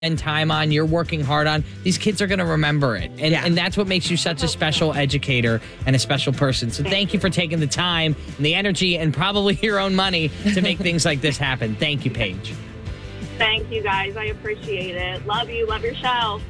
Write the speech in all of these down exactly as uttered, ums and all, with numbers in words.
spend time on, you're working hard on, these kids are going to remember it. And, Yeah. and that's what makes you such a special educator and a special person. So thank you for taking the time and the energy and probably your own money to make things like this happen. Thank you, Paige. Thank you, guys. I appreciate it. Love you. Love your show.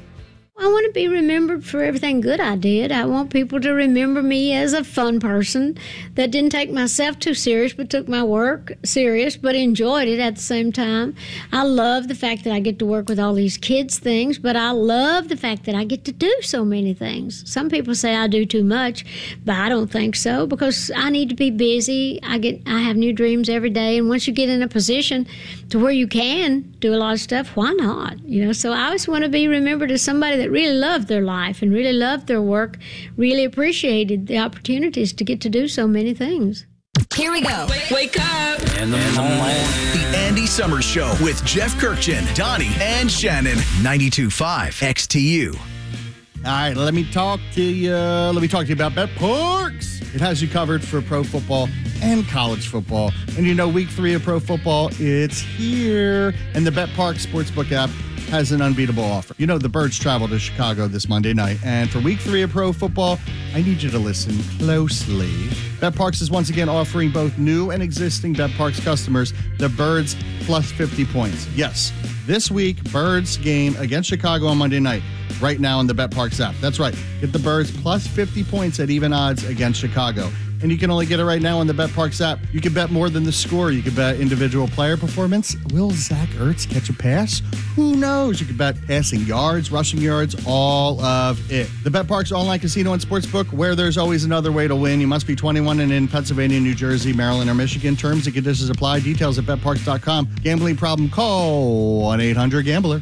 I want to be remembered for everything good I did. I want people to remember me as a fun person that didn't take myself too serious, but took my work serious, but enjoyed it at the same time. I love the fact that I get to work with all these kids' things, but I love the fact that I get to do so many things. Some people say I do too much, but I don't think so, because I need to be busy. I get, I have new dreams every day, and once you get in a position to where you can do a lot of stuff, why not? You know, so I always want to be remembered as somebody that really loved their life and really loved their work, really appreciated the opportunities to get to do so many things. Here we go. Wake up. In the morning. The Andy Summers Show with Jeff Kirkchin, Donnie, and Shannon. ninety-two point five X T U. All right, let me talk to you. Let me talk to you about BetParks. It has you covered for pro football and college football. And you know, week three of pro football, it's here. And the BetParks Sportsbook app has an unbeatable offer. You know, the Birds travel to Chicago this Monday night. And for week three of pro football, I need you to listen closely. BetParks is once again offering both new and existing BetParks customers the Birds plus fifty points. Yes, this week, Birds game against Chicago on Monday night. Right now in the BetParks app. That's right. Get the Birds plus fifty points at even odds against Chicago. And you can only get it right now on the BetParks app. You can bet more than the score. You can bet individual player performance. Will Zach Ertz catch a pass? Who knows? You can bet passing yards, rushing yards, all of it. The BetParks online casino and sportsbook, where there's always another way to win. You must be twenty-one and in Pennsylvania, New Jersey, Maryland, or Michigan. Terms and conditions apply. Details at bet parks dot com. Gambling problem? Call one eight hundred gambler.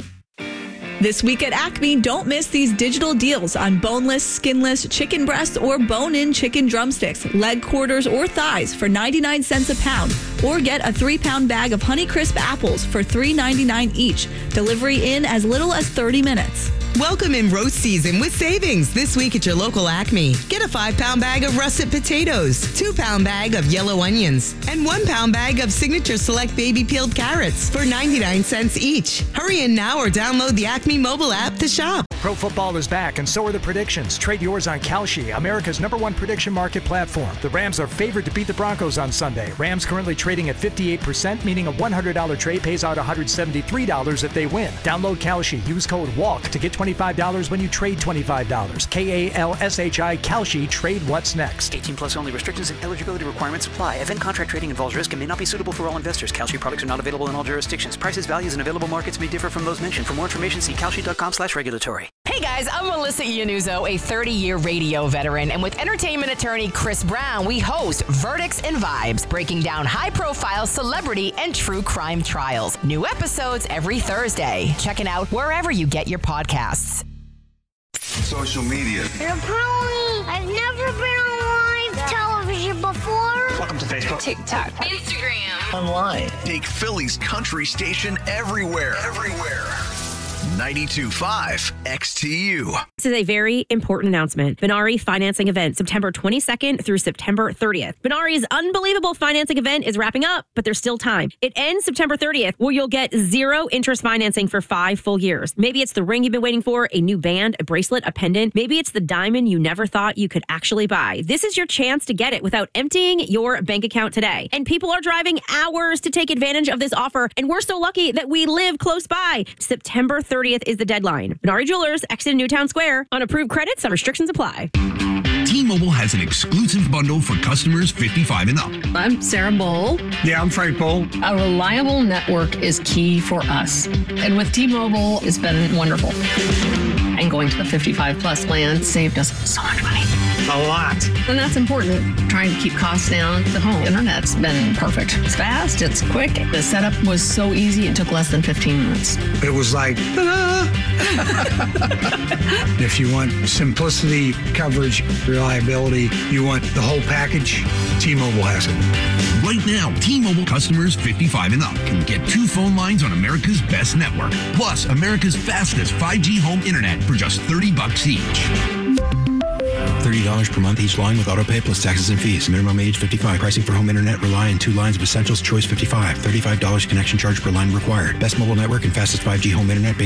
This week at Acme, don't miss these digital deals on boneless, skinless chicken breasts or bone-in chicken drumsticks, leg quarters, or thighs for ninety-nine cents a pound. Or get a three-pound bag of Honeycrisp apples for three dollars and ninety-nine cents each. Delivery in as little as thirty minutes. Welcome in roast season with savings this week at your local Acme. Get a five-pound bag of russet potatoes, two-pound bag of yellow onions, and one-pound bag of Signature Select baby peeled carrots for ninety-nine cents each. Hurry in now or download the Acme mobile app to shop. Pro football is back, and so are the predictions. Trade yours on Kalshi, America's number one prediction market platform. The Rams are favored to beat the Broncos on Sunday. Rams currently trading at fifty-eight percent, meaning a one hundred dollars trade pays out one hundred seventy-three dollars if they win. Download Kalshi. Use code WALK to get twenty-five dollars when you trade twenty-five dollars. K A L S H I, Kalshi. Trade what's next. eighteen plus only. Restrictions and eligibility requirements apply. Event contract trading involves risk and may not be suitable for all investors. Kalshi products are not available in all jurisdictions. Prices, values, and available markets may differ from those mentioned. For more information, see kalshi dot com slash regulatory. Hey guys, I'm Melissa Iannuzo, a thirty-year radio veteran, and with entertainment attorney Chris Brown, we host Verdicts and Vibes, breaking down high-profile celebrity and true crime trials. New episodes every Thursday. Check it out wherever you get your podcasts. Social media. Apparently, I've never been on live television before. Welcome to Facebook. TikTok. Instagram. Online. Take Philly's country station everywhere. Everywhere. ninety-two point five X T U. This is a very important announcement. Benari financing event, September twenty-second through September thirtieth. Benari's unbelievable financing event is wrapping up, but there's still time. It ends September thirtieth, where you'll get zero interest financing for five full years. Maybe it's the ring you've been waiting for, a new band, a bracelet, a pendant. Maybe it's the diamond you never thought you could actually buy. This is your chance to get it without emptying your bank account today. And people are driving hours to take advantage of this offer, and we're so lucky that we live close by. September thirtieth is the deadline. Benari Jewelers, exit Newtown Square. On approved credits, some restrictions apply. T-Mobile has an exclusive bundle for customers fifty-five and up. I'm Sarah Bull. Yeah, I'm Frank Bull. A reliable network is key for us. And with T-Mobile, it's been wonderful. And going to the fifty-five plus plan saved us so much money. A lot. And that's important. Trying to keep costs down. The home internet's been perfect. It's fast, it's quick. The setup was so easy, it took less than fifteen minutes. It was like, ta-da! If you want simplicity, coverage, reliability, you want the whole package, T-Mobile has it. Right now, T-Mobile customers fifty-five and up can get two phone lines on America's best network, plus America's fastest five G home internet for just thirty bucks each. thirty dollars per month each line with auto pay plus taxes and fees. Minimum age fifty-five. Pricing for home internet rely on two lines of Essentials Choice fifty-five. thirty-five dollars connection charge per line required. Best mobile network and fastest five G home internet